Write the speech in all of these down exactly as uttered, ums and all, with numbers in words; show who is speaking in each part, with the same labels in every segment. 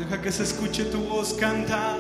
Speaker 1: Deja que se escuche tu voz, canta.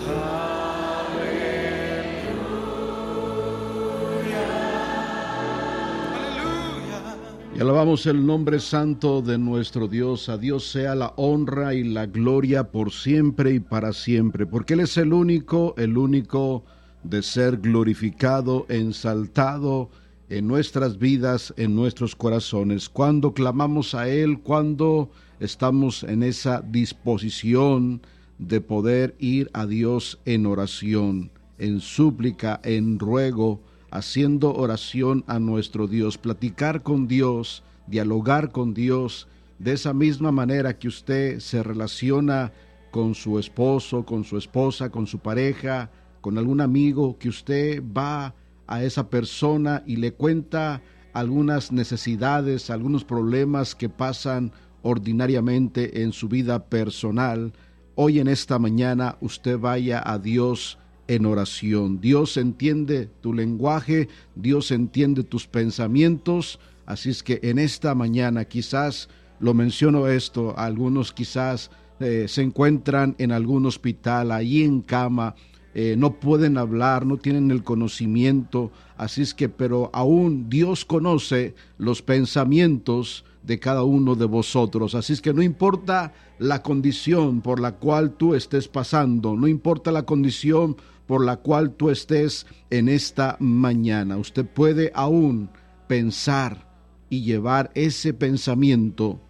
Speaker 2: Y alabamos el nombre santo de nuestro Dios. A Dios sea la honra y la gloria por siempre y para siempre, porque Él es el único, el único de ser glorificado, ensaltado en nuestras vidas, en nuestros corazones. Cuando clamamos a Él, cuando estamos en esa disposición de poder ir a Dios en oración, en súplica, en ruego, haciendo oración a nuestro Dios, platicar con Dios, dialogar con Dios, de esa misma manera que usted se relaciona con su esposo, con su esposa, con su pareja, con algún amigo, que usted va a esa persona y le cuenta algunas necesidades, algunos problemas que pasan ordinariamente en su vida personal. Hoy en esta mañana usted vaya a Dios en oración. Dios entiende tu lenguaje, Dios entiende tus pensamientos, así es que en esta mañana quizás, lo menciono esto, algunos quizás eh, se encuentran en algún hospital, ahí en cama, eh, no pueden hablar, no tienen el conocimiento, así es que, pero aún Dios conoce los pensamientos de cada uno de vosotros, así es que no importa la condición por la cual tú estés pasando, no importa la condición por la cual tú estés en esta mañana, usted puede aún pensar y llevar ese pensamiento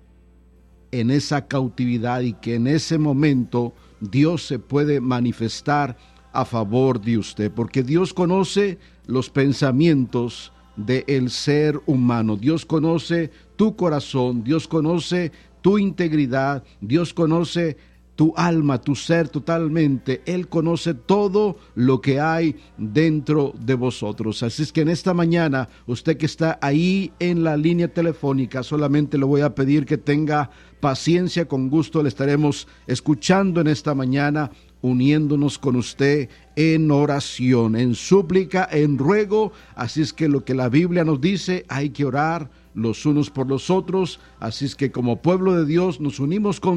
Speaker 2: en esa cautividad, y que en ese momento Dios se puede manifestar a favor de usted, porque Dios conoce los pensamientos del ser humano. Dios conoce tu corazón, Dios conoce tu integridad, Dios conoce tu alma, tu ser totalmente. Él conoce todo lo que hay dentro de vosotros. Así es que en esta mañana, usted que está ahí en la línea telefónica, solamente le voy a pedir que tenga paciencia. Con gusto le estaremos escuchando en esta mañana, uniéndonos con usted en oración, en súplica, en ruego. Así es que lo que la Biblia nos dice, hay que orar los unos por los otros. Así es que como pueblo de Dios nos unimos con